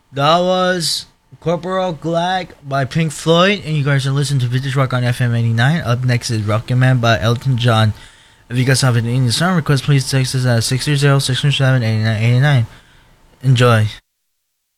That was Corporal Glag by Pink Floyd, and you guys are listening to Vintage Rock on FM 89. Up next is Rockin' Man by Elton John. If you guys have an Indian song request, please text us at 630-607-8989. Enjoy.